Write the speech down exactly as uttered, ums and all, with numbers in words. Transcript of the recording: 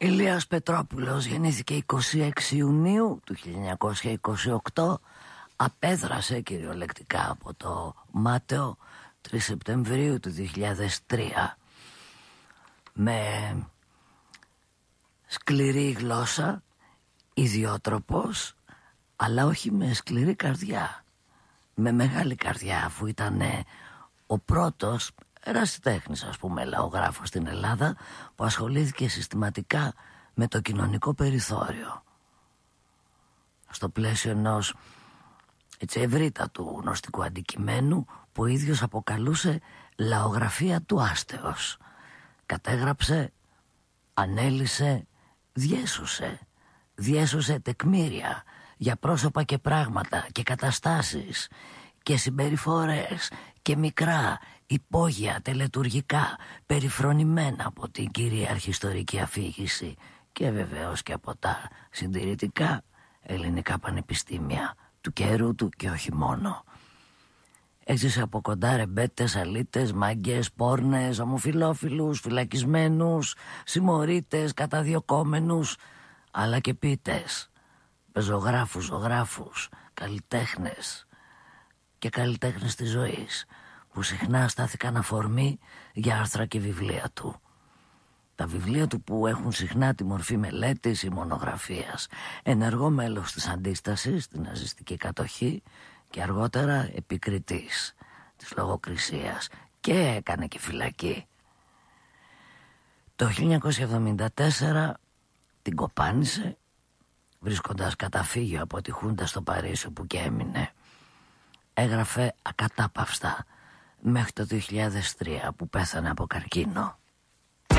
Ηλίας Πετρόπουλος γεννήθηκε εικοστή έκτη Ιουνίου του χίλια εννιακόσια είκοσι οκτώ. Απέδρασε κυριολεκτικά από το Μάταιο τρεις Σεπτεμβρίου του δύο χιλιάδες τρία. Με σκληρή γλώσσα, ιδιότροπος, αλλά όχι με σκληρή καρδιά. Με μεγάλη καρδιά, αφού ήταν ο πρώτος ερασιτέχνης, ας πούμε, λαογράφος στην Ελλάδα που ασχολήθηκε συστηματικά με το κοινωνικό περιθώριο στο πλαίσιο ενός έτσι ευρύτατου γνωστικού αντικειμένου που ο ίδιος αποκαλούσε λαογραφία του άστεως. Κατέγραψε, ανέλυσε, διέσωσε διέσωσε τεκμήρια για πρόσωπα και πράγματα και καταστάσεις και συμπεριφορές και μικρά υπόγεια τελετουργικά περιφρονημένα από την κυρίαρχη ιστορική αφήγηση και βεβαίως και από τα συντηρητικά ελληνικά πανεπιστήμια του καιρού του και όχι μόνο. Έζησε από κοντά ρεμπέτες, αλήτες, μάγκες, πόρνες, ομοφυλόφιλους, φυλακισμένους, συμμορίτες, καταδιωκόμενους, αλλά και ποιητές, πεζογράφους, ζωγράφους, καλλιτέχνες και καλλιτέχνες της ζωής που συχνά στάθηκαν αφορμή για άρθρα και βιβλία του. Τα βιβλία του που έχουν συχνά τη μορφή μελέτης ή μονογραφίας. Ενεργό μέλος της αντίστασης στην ναζιστική κατοχή και αργότερα επικριτής της λογοκρισίας και έκανε και φυλακή. Το χίλια εννιακόσια εβδομήντα τέσσερα την κοπάνισε βρίσκοντας καταφύγιο από τη Χούντα στο Παρίσι που και έμεινε. Έγραφε ακατάπαυστα μέχρι το δύο χιλιάδες τρία που πέθανε από καρκίνο.